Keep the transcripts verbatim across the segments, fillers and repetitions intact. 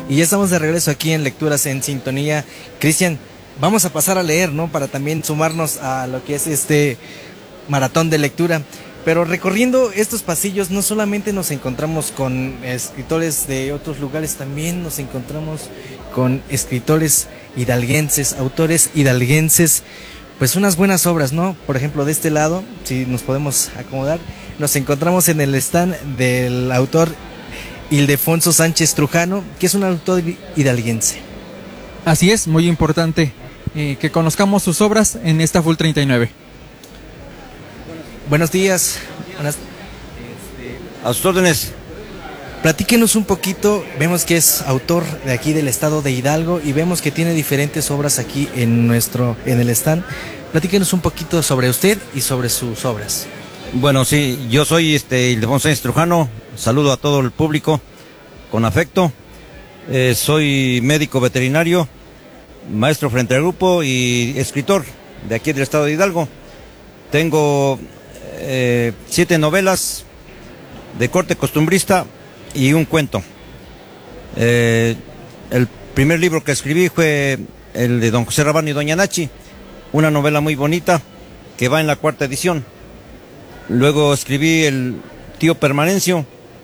Y ya estamos de regreso aquí en Lecturas en Sintonía. Cristian, vamos a pasar a leer, ¿no? Para también sumarnos a lo que es este maratón de lectura. Pero recorriendo estos pasillos no solamente nos encontramos con escritores de otros lugares, también nos encontramos con escritores hidalguenses, autores hidalguenses, pues unas buenas obras, ¿no? Por ejemplo, de este lado, si nos podemos acomodar, nos encontramos en el stand del autor Ildefonso Sánchez Trujano, que es un autor hidalguense. Así es, muy importante eh, que conozcamos sus obras en esta Full treinta y nueve. Buenos días. Buenas... A sus órdenes. Platíquenos un poquito, vemos que es autor de aquí del estado de Hidalgo y vemos que tiene diferentes obras aquí en nuestro, en el stand. Platíquenos un poquito sobre usted y sobre sus obras. Bueno, sí, yo soy este Ildefonso Sánchez Trujano, saludo a todo el público con afecto. Eh, soy médico veterinario, maestro frente al grupo y escritor de aquí del estado de Hidalgo. Tengo eh, siete novelas de corte costumbrista y un cuento. Eh, el primer libro que escribí fue el de Don José Rabano y Doña Nachi, una novela muy bonita que va en la cuarta edición. Luego escribí El Tío Permanencio,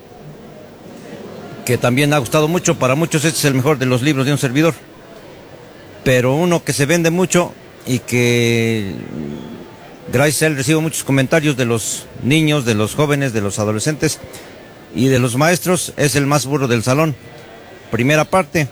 que también ha gustado mucho. Para muchos este es el mejor de los libros de un servidor, pero uno que se vende mucho y que gracias a él recibo muchos comentarios de los niños, de los jóvenes, de los adolescentes y de los maestros, es El Más Burro del Salón, primera parte.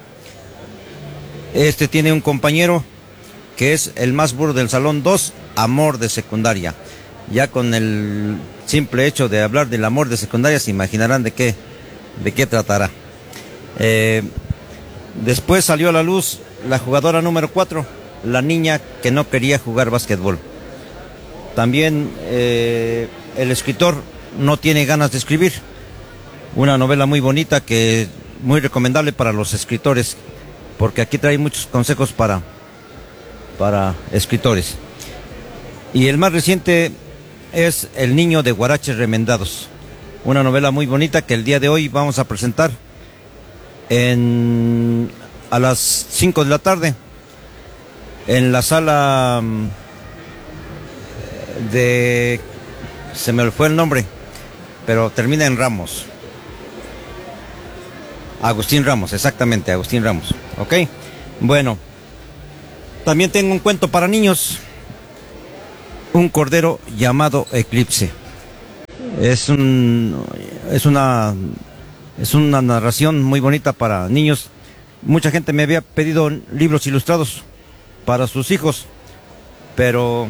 Este tiene un compañero que es El Más Burro del Salón dos, Amor de Secundaria. Ya con el simple hecho de hablar del amor de secundaria se imaginarán de qué, de qué tratará. Eh, después salió a la luz La Jugadora número cuatro, la niña que no quería jugar básquetbol. También eh, El escritor no tiene ganas de escribir, una novela muy bonita que muy recomendable para los escritores, porque aquí trae muchos consejos para, para escritores. Y el más reciente es El Niño de Guaraches Remendados, una novela muy bonita que el día de hoy vamos a presentar en, a las cinco de la tarde en la sala de... se me fue el nombre, pero termina en Ramos. Agustín Ramos, exactamente, Agustín Ramos. ¿Ok? Bueno, también tengo un cuento para niños, Un Cordero Llamado Eclipse. Es un, es una, es una narración muy bonita para niños. Mucha gente me había pedido libros ilustrados para sus hijos, pero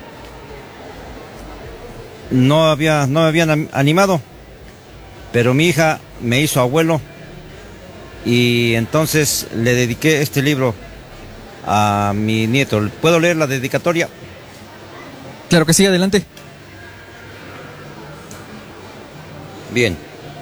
no había, no me habían animado. Pero mi hija me hizo abuelo y entonces le dediqué este libro a mi nieto. ¿Puedo leer la dedicatoria? Claro que sí, adelante. Bien.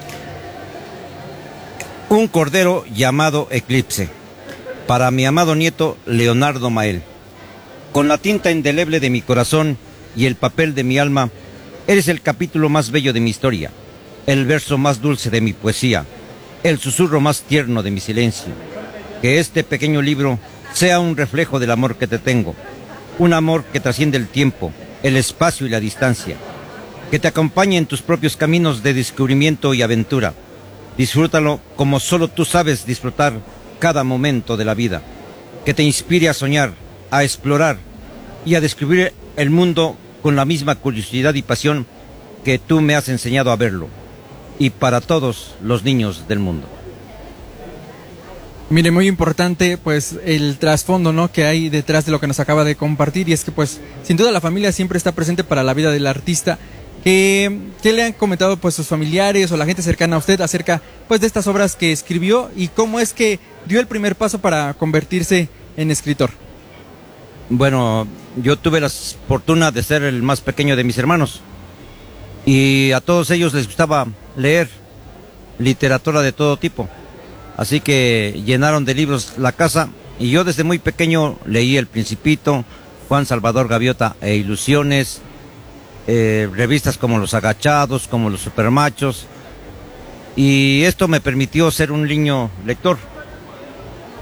Un cordero llamado Eclipse, para mi amado nieto Leonardo Mael. Con la tinta indeleble de mi corazón y el papel de mi alma, eres el capítulo más bello de mi historia, el verso más dulce de mi poesía, el susurro más tierno de mi silencio. Que este pequeño libro sea un reflejo del amor que te tengo, un amor que trasciende el tiempo, el espacio y la distancia, que te acompañe en tus propios caminos de descubrimiento y aventura. Disfrútalo como solo tú sabes disfrutar cada momento de la vida, que te inspire a soñar, a explorar y a descubrir el mundo con la misma curiosidad y pasión que tú me has enseñado a verlo, y para todos los niños del mundo. Mire, muy importante pues el trasfondo, ¿no?, que hay detrás de lo que nos acaba de compartir, y es que pues sin duda la familia siempre está presente para la vida del artista. ¿Qué, qué le han comentado pues sus familiares o la gente cercana a usted acerca pues de estas obras que escribió y cómo es que dio el primer paso para convertirse en escritor? Bueno, yo tuve la fortuna de ser el más pequeño de mis hermanos y a todos ellos les gustaba leer literatura de todo tipo. Así que llenaron de libros la casa y yo desde muy pequeño leí El Principito, Juan Salvador Gaviota e Ilusiones, eh, revistas como Los Agachados, como Los Supermachos, y esto me permitió ser un niño lector.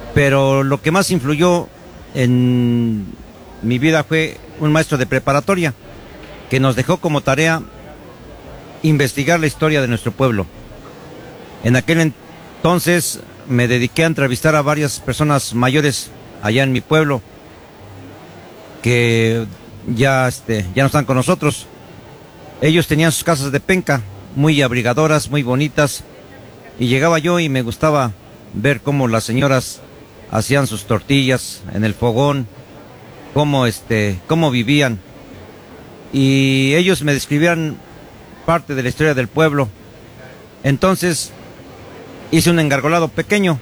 pero lo que más influyó en mi vida fue un maestro de preparatoria que nos dejó como tarea investigar la historia de nuestro pueblo. En aquel entonces me dediqué a entrevistar a varias personas mayores allá en mi pueblo que ya, este, ya no están con nosotros. Ellos tenían sus casas de penca, muy abrigadoras, muy bonitas, y llegaba yo y me gustaba ver cómo las señoras hacían sus tortillas en el fogón, cómo, este, cómo vivían. Y ellos me describían parte de la historia del pueblo. Entonces hice un engargolado pequeño.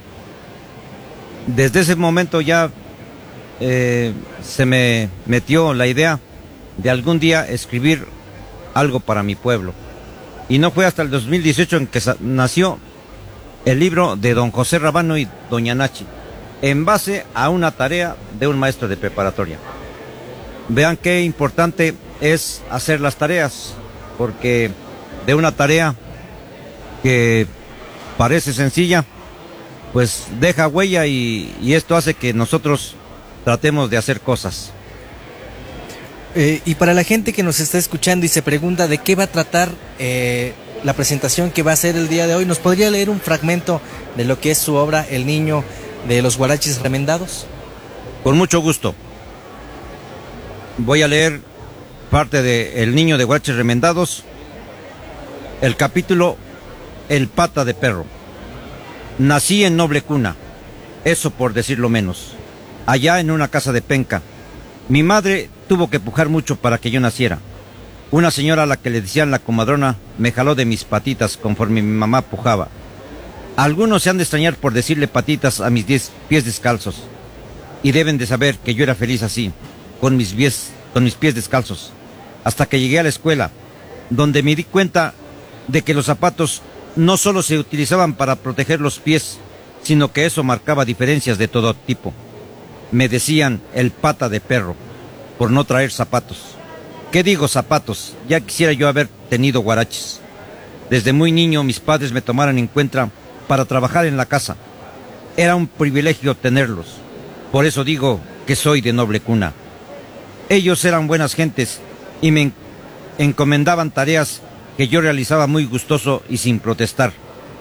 Desde ese momento ya eh, se me metió la idea de algún día escribir algo para mi pueblo. Y no fue hasta el dos mil dieciocho en que nació el libro de don José Rabano y doña Nachi, en base a una tarea de un maestro de preparatoria. Vean qué importante es hacer las tareas, porque de una tarea que parece sencilla, pues deja huella y, y esto hace que nosotros tratemos de hacer cosas. Eh, y para la gente que nos está escuchando y se pregunta de qué va a tratar eh, la presentación que va a hacer el día de hoy, ¿nos podría leer un fragmento de lo que es su obra, El niño de los guaraches remendados? Con mucho gusto. Voy a leer parte de El niño de guaraches remendados, el capítulo El pata de perro. Nací en noble cuna, eso por decirlo menos, allá en una casa de penca. Mi madre tuvo que pujar mucho para que yo naciera. Una señora a la que le decían la comadrona me jaló de mis patitas conforme mi mamá pujaba. Algunos se han de extrañar por decirle patitas a mis diez pies descalzos, y deben de saber que yo era feliz así, con mis pies, con mis pies descalzos, hasta que llegué a la escuela, donde me di cuenta de que los zapatos no solo se utilizaban para proteger los pies, sino que eso marcaba diferencias de todo tipo. Me decían el pata de perro, por no traer zapatos. ¿Qué digo zapatos? Ya quisiera yo haber tenido guaraches. Desde muy niño mis padres me tomaron en cuenta para trabajar en la casa. Era un privilegio tenerlos. Por eso digo que soy de noble cuna. Ellos eran buenas gentes y me encomendaban tareas que yo realizaba muy gustoso y sin protestar.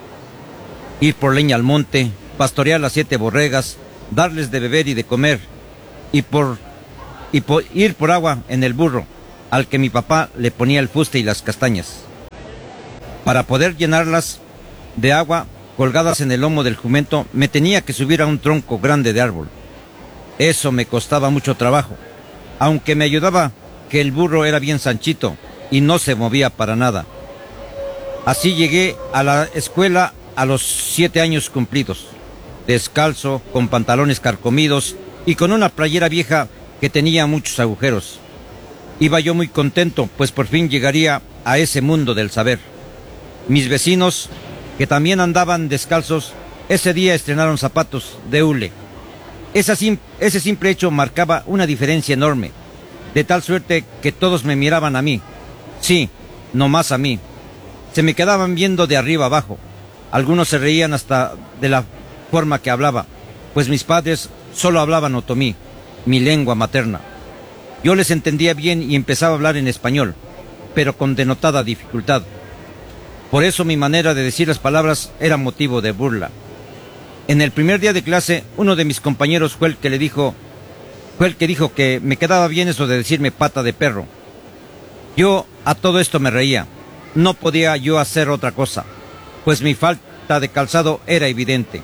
Ir por leña al monte, pastorear las siete borregas, darles de beber y de comer, y por, y por ir por agua en el burro, al que mi papá le ponía el fuste y las castañas. Para poder llenarlas de agua, colgadas en el lomo del jumento, me tenía que subir a un tronco grande de árbol. Eso me costaba mucho trabajo, aunque me ayudaba que el burro era bien sanchito y no se movía para nada. Así llegué a la escuela a los siete años cumplidos, descalzo, con pantalones carcomidos y con una playera vieja que tenía muchos agujeros. Iba yo muy contento, pues por fin llegaría a ese mundo del saber. Mis vecinos, que también andaban descalzos, ese día estrenaron zapatos de hule. Esa sim- ese simple hecho marcaba una diferencia enorme, de tal suerte que todos me miraban a mí. Sí, no más a mí. Se me quedaban viendo de arriba abajo. Algunos se reían hasta de la forma que hablaba, pues mis padres solo hablaban otomí, mi lengua materna. Yo les entendía bien y empezaba a hablar en español, pero con denotada dificultad. Por eso mi manera de decir las palabras era motivo de burla. En el primer día de clase, uno de mis compañeros fue el que le dijo, fue el que dijo que me quedaba bien eso de decirme pata de perro. Yo a todo esto me reía. No podía yo hacer otra cosa, pues mi falta de calzado era evidente.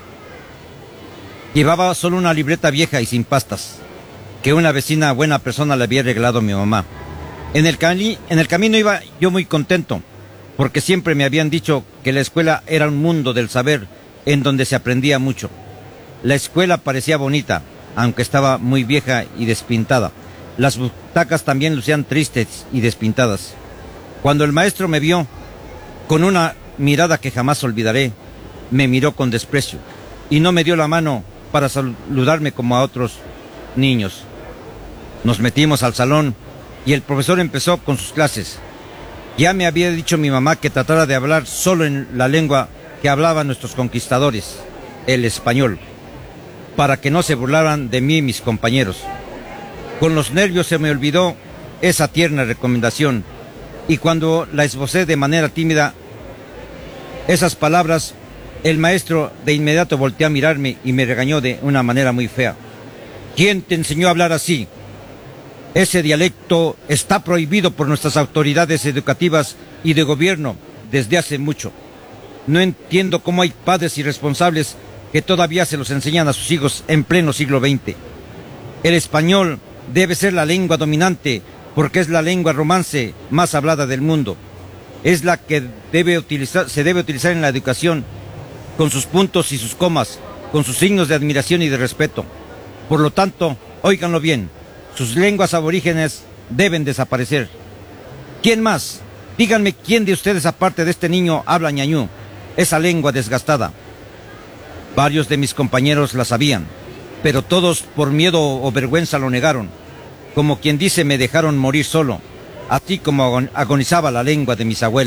Llevaba solo una libreta vieja y sin pastas, que una vecina buena persona le había regalado a mi mamá. En el, cami- en el camino iba yo muy contento, porque siempre me habían dicho que la escuela era un mundo del saber en donde se aprendía mucho. La escuela parecía bonita, aunque estaba muy vieja y despintada. Las butacas también lucían tristes y despintadas. Cuando el maestro me vio, con una mirada que jamás olvidaré, me miró con desprecio y no me dio la mano para saludarme como a otros niños. Nos metimos al salón y el profesor empezó con sus clases. Ya me había dicho mi mamá que tratara de hablar solo en la lengua que hablaban nuestros conquistadores, el español. para que no se burlaran de mí mis compañeros. Con los nervios se me olvidó esa tierna recomendación, y cuando la esbocé de manera tímida, esas palabras, el maestro de inmediato volteó a mirarme y me regañó de una manera muy fea. ¿Quién te enseñó a hablar así? Ese dialecto está prohibido por nuestras autoridades educativas y de gobierno desde hace mucho. No entiendo cómo hay padres irresponsables que todavía se los enseñan a sus hijos en pleno siglo veinte. El español debe ser la lengua dominante porque es la lengua romance más hablada del mundo. Es la que debe utilizar, se debe utilizar en la educación, con sus puntos y sus comas, con sus signos de admiración y de respeto. Por lo tanto, óiganlo bien, sus lenguas aborígenes deben desaparecer. ¿Quién más? Díganme quién de ustedes, aparte de este niño, habla ñañú, esa lengua desgastada. Varios de mis compañeros la sabían, pero todos por miedo o vergüenza lo negaron. Como quien dice, me dejaron morir solo, así como agonizaba la lengua de mis abuelos.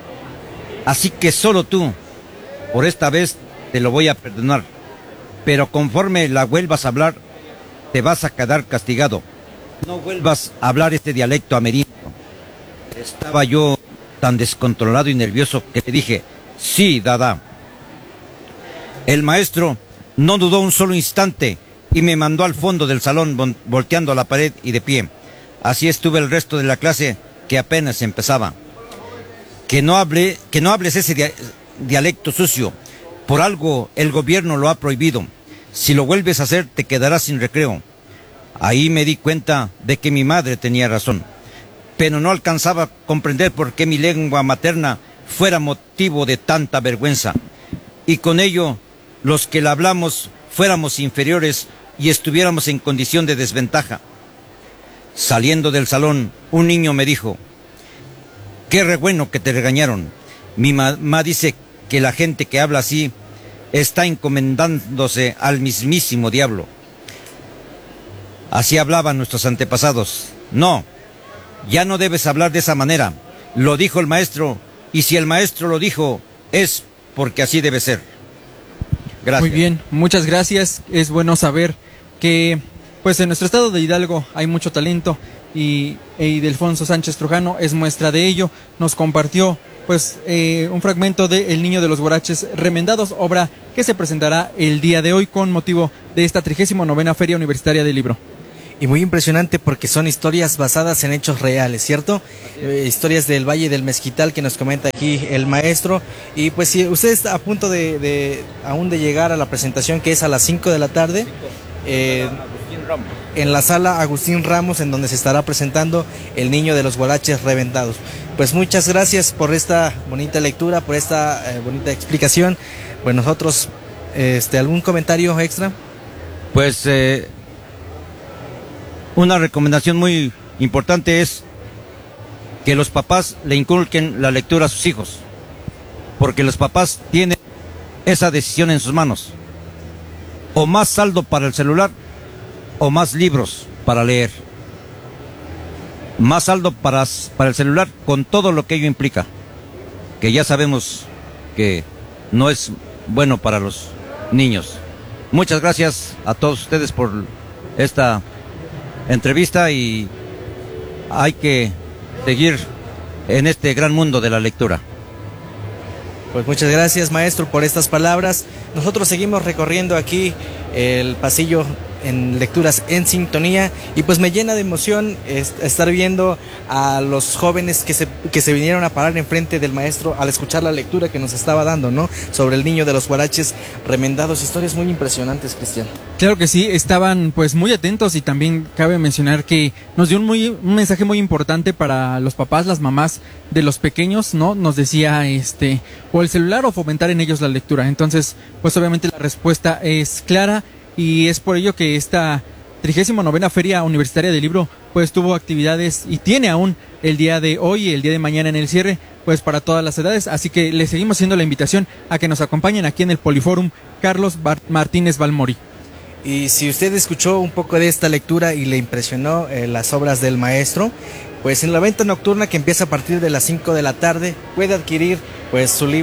Así que solo tú, por esta vez, te lo voy a perdonar, pero conforme la vuelvas a hablar, te vas a quedar castigado. No vuelvas a hablar este dialecto amerindio. Estaba yo tan descontrolado y nervioso que le dije, sí, dada. El maestro no dudó un solo instante y me mandó al fondo del salón, volteando a la pared y de pie. Así estuve el resto de la clase, que apenas empezaba. Que no hable, que no hables ese dia- dialecto sucio. Por algo el gobierno lo ha prohibido. Si lo vuelves a hacer, te quedarás sin recreo. Ahí me di cuenta de que mi madre tenía razón, pero no alcanzaba a comprender por qué mi lengua materna fuera motivo de tanta vergüenza, y con ello los que la hablamos fuéramos inferiores y estuviéramos en condición de desventaja. Saliendo del salón, un niño me dijo, qué re bueno que te regañaron. Mi mamá dice que la gente que habla así está encomendándose al mismísimo diablo. Así hablaban nuestros antepasados. No, ya no debes hablar de esa manera. Lo dijo el maestro, y si el maestro lo dijo, es porque así debe ser. Gracias. Muy bien, muchas gracias. Es bueno saber que pues en nuestro estado de Hidalgo hay mucho talento y e Ildefonso Sánchez Trujano es muestra de ello. Nos compartió pues eh, un fragmento de El Niño de los Guaraches Remendados, obra que se presentará el día de hoy con motivo de esta trigésima novena Feria Universitaria del Libro. Y muy impresionante porque son historias basadas en hechos reales, ¿cierto? Eh, historias del Valle del Mezquital que nos comenta aquí el maestro. Y pues si usted está a punto de, de aún de llegar a la presentación, que es a las cinco de la tarde, eh, en la sala Agustín Ramos, en donde se estará presentando El Niño de los Guaraches Reventados. Pues muchas gracias por esta bonita lectura, por esta eh, bonita explicación. Pues nosotros, este, ¿algún comentario extra? Pues eh, una recomendación muy importante es que los papás le inculquen la lectura a sus hijos, porque los papás tienen esa decisión en sus manos. O más saldo para el celular, o más libros para leer. Más saldo para, para el celular con todo lo que ello implica, que ya sabemos que no es bueno para los niños. Muchas gracias a todos ustedes por esta entrevista y hay que seguir en este gran mundo de la lectura. Pues muchas gracias, maestro, por estas palabras. Nosotros seguimos recorriendo aquí el pasillo en Lecturas en Sintonía y pues me llena de emoción estar viendo a los jóvenes que se, que se vinieron a parar enfrente del maestro al escuchar la lectura que nos estaba dando, ¿no? Sobre el niño de los guaraches remendados. Historias muy impresionantes, Cristian. Claro que sí, estaban pues muy atentos y también cabe mencionar que nos dio un, muy, un mensaje muy importante para los papás, las mamás de los pequeños, ¿no? Nos decía este o el celular o fomentar en ellos la lectura. Entonces, pues obviamente la respuesta es clara. Y es por ello que esta trigésima novena Feria Universitaria del Libro pues tuvo actividades y tiene aún el día de hoy y el día de mañana en el cierre pues para todas las edades, así que le seguimos haciendo la invitación a que nos acompañen aquí en el Poliforum Carlos Bar- Martínez Balmori. Y si usted escuchó un poco de esta lectura y le impresionó eh, las obras del maestro, pues en la venta nocturna que empieza a partir de las cinco de la tarde puede adquirir pues su libro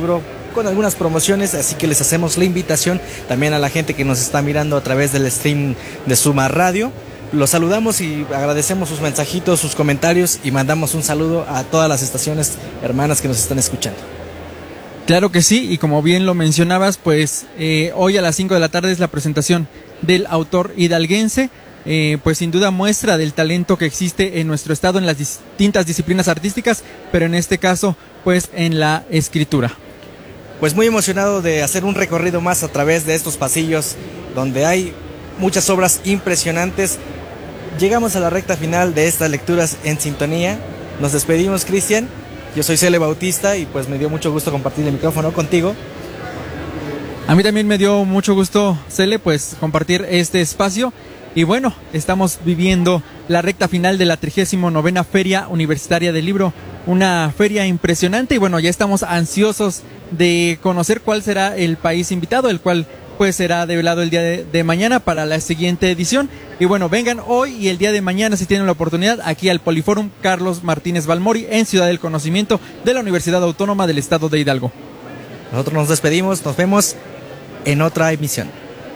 con algunas promociones, así que les hacemos la invitación también a la gente que nos está mirando a través del stream de Suma Radio. Los saludamos y agradecemos sus mensajitos, sus comentarios y mandamos un saludo a todas las estaciones hermanas que nos están escuchando. Claro que sí, y como bien lo mencionabas, pues eh, hoy a las cinco de la tarde es la presentación del autor hidalguense, eh, pues sin duda muestra del talento que existe en nuestro estado en las distintas disciplinas artísticas, pero en este caso, pues en la escritura. Pues muy emocionado de hacer un recorrido más a través de estos pasillos donde hay muchas obras impresionantes. Llegamos a la recta final de estas lecturas en sintonía. Nos despedimos, Cristian. Yo soy Cele Bautista y pues me dio mucho gusto compartir el micrófono contigo. A mí también me dio mucho gusto, Cele, pues compartir este espacio. Y bueno, estamos viviendo la recta final de la trigésima novena Feria Universitaria del Libro. Una feria impresionante y bueno, ya estamos ansiosos de conocer cuál será el país invitado, el cual pues será develado el día de, de mañana para la siguiente edición. Y bueno, vengan hoy y el día de mañana si tienen la oportunidad aquí al Poliforum Carlos Martínez Balmori en Ciudad del Conocimiento de la Universidad Autónoma del Estado de Hidalgo. Nosotros nos despedimos, nos vemos en otra emisión.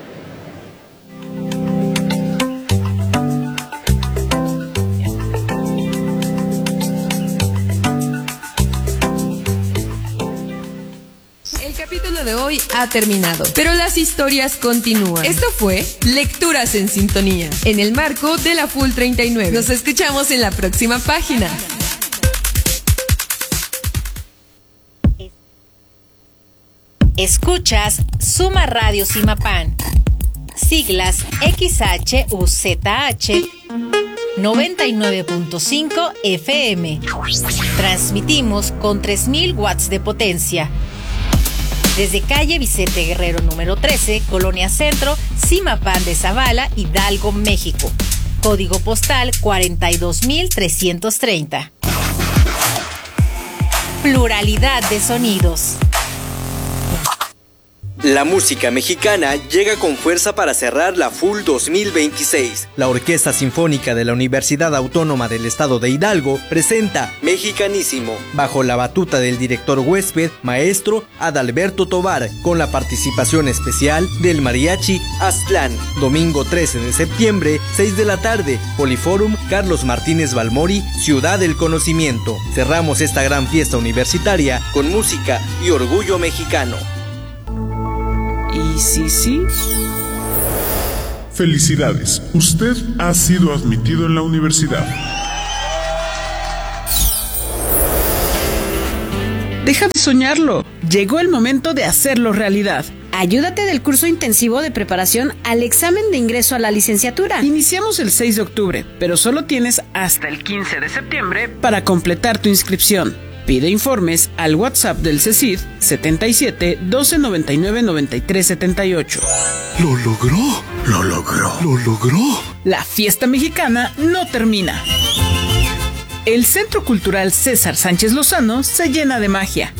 De hoy ha terminado, pero las historias continúan. Esto fue Lecturas en Sintonía, en el marco de la Full treinta y nueve. Nos escuchamos en la próxima página. Escuchas Suma Radio Simapán, siglas X H U Z H noventa y nueve punto cinco F M. Transmitimos con tres mil watts de potencia. Desde calle Vicente Guerrero número trece, Colonia Centro, Simapán de Zavala, Hidalgo, México. Código postal cuarenta y dos mil trescientos treinta. Pluralidad de sonidos. La música mexicana llega con fuerza para cerrar la Full dos mil veintiséis. La Orquesta Sinfónica de la Universidad Autónoma del Estado de Hidalgo presenta Mexicanísimo, bajo la batuta del director huésped, maestro Adalberto Tovar, con la participación especial del Mariachi Aztlán. Domingo trece de septiembre, seis de la tarde, Poliforum Carlos Martínez Balmori, Ciudad del Conocimiento. Cerramos esta gran fiesta universitaria con música y orgullo mexicano. ¿Y sí, sí? Felicidades, usted ha sido admitido en la universidad. Deja de soñarlo. Llegó el momento de hacerlo realidad. Ayúdate del curso intensivo de preparación al examen de ingreso a la licenciatura. Iniciamos el seis de octubre, pero solo tienes hasta el quince de septiembre para completar tu inscripción. Pide informes al WhatsApp del CECID setenta y siete, doce, noventa y nueve, noventa y tres, setenta y ocho. ¡Lo logró! ¡Lo logró! ¡Lo logró! La fiesta mexicana no termina. El Centro Cultural César Sánchez Lozano se llena de magia.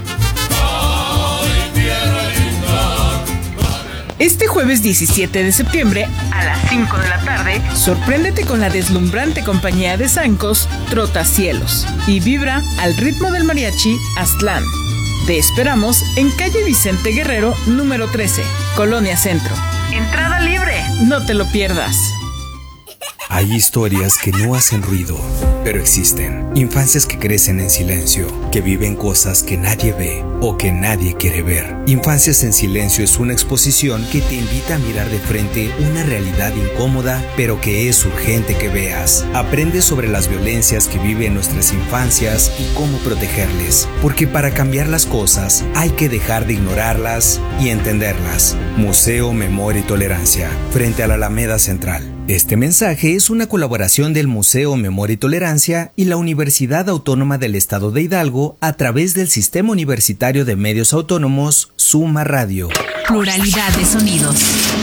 Este jueves diecisiete de septiembre, a las cinco de la tarde, sorpréndete con la deslumbrante compañía de zancos Trotacielos y vibra al ritmo del mariachi Aztlán. Te esperamos en calle Vicente Guerrero, número trece, Colonia Centro. Entrada libre, no te lo pierdas. Hay historias que no hacen ruido, pero existen. Infancias que crecen en silencio, que viven cosas que nadie ve o que nadie quiere ver. Infancias en Silencio es una exposición que te invita a mirar de frente una realidad incómoda, pero que es urgente que veas. Aprende sobre las violencias que viven nuestras infancias y cómo protegerles. Porque para cambiar las cosas hay que dejar de ignorarlas y entenderlas. Museo Memoria y Tolerancia, frente a la Alameda Central. Este mensaje es una colaboración del Museo Memoria y Tolerancia y la Universidad Autónoma del Estado de Hidalgo a través del Sistema Universitario de Medios Autónomos, Suma Radio. Pluralidad de sonidos.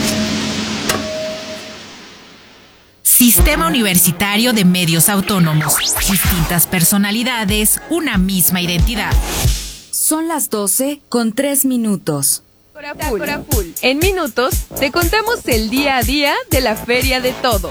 Sistema Universitario de Medios Autónomos. Distintas personalidades, una misma identidad. Son las doce con tres minutos. En minutos te contamos el día a día de la Feria de Todos.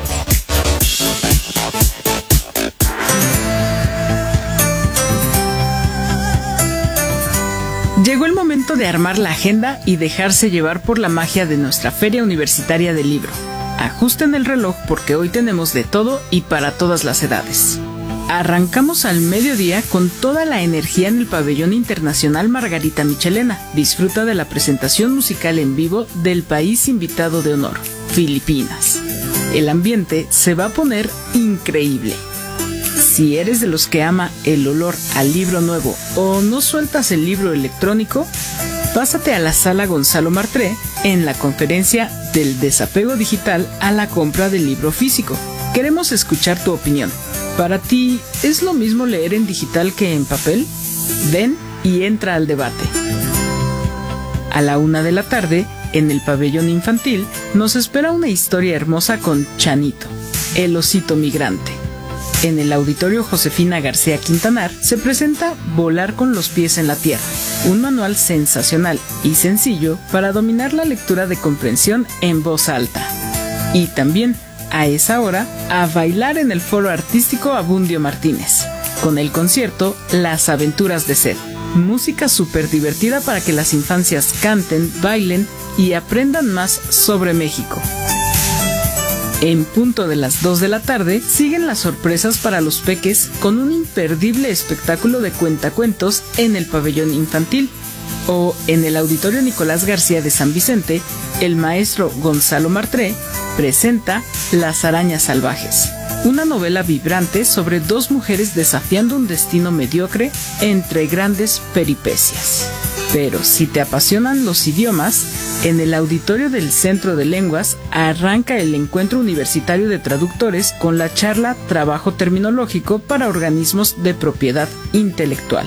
Llegó el momento de armar la agenda y dejarse llevar por la magia de nuestra Feria Universitaria del Libro. Ajusten el reloj porque hoy tenemos de todo y para todas las edades. Arrancamos al mediodía con toda la energía en el Pabellón Internacional Margarita Michelena. Disfruta de la presentación musical en vivo del país invitado de honor, Filipinas. El ambiente se va a poner increíble. Si eres de los que ama el olor al libro nuevo o no sueltas el libro electrónico, pásate a la Sala Gonzalo Martré en la conferencia del desapego digital a la compra del libro físico. Queremos escuchar tu opinión. ¿Para ti es lo mismo leer en digital que en papel? Ven y entra al debate. A la una de la tarde, en el pabellón infantil, nos espera una historia hermosa con Chanito, el osito migrante. En el auditorio Josefina García Quintanar se presenta Volar con los pies en la tierra, un manual sensacional y sencillo para dominar la lectura de comprensión en voz alta. Y también, a esa hora, a bailar en el Foro Artístico Abundio Martínez, con el concierto Las Aventuras de Sed. Música súper divertida para que las infancias canten, bailen y aprendan más sobre México. En punto de las dos de la tarde, siguen las sorpresas para los peques con un imperdible espectáculo de cuentacuentos en el pabellón infantil. O en el auditorio Nicolás García de San Vicente, el maestro Gonzalo Martré presenta Las arañas salvajes, una novela vibrante sobre dos mujeres desafiando un destino mediocre entre grandes peripecias. Pero si te apasionan los idiomas, en el auditorio del Centro de Lenguas arranca el encuentro universitario de traductores con la charla Trabajo Terminológico para Organismos de Propiedad Intelectual.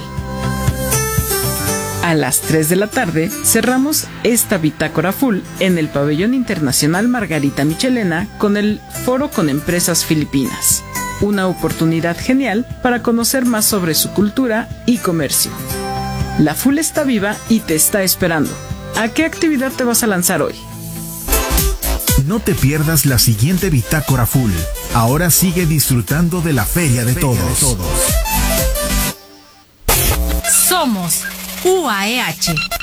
A las tres de la tarde cerramos esta bitácora full en el Pabellón Internacional Margarita Michelena con el Foro con Empresas Filipinas. Una oportunidad genial para conocer más sobre su cultura y comercio. La full está viva y te está esperando. ¿A qué actividad te vas a lanzar hoy? No te pierdas la siguiente bitácora full. Ahora sigue disfrutando de la Feria de Todos. Somos U A E H,